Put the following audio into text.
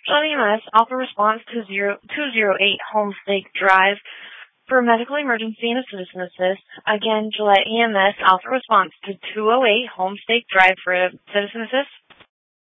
Gillette EMS, Alpha Response to 208 Homestake Drive for medical emergency and a citizen assist. Again, Gillette EMS, Alpha Response to 208 Homestake Drive for a citizen assist.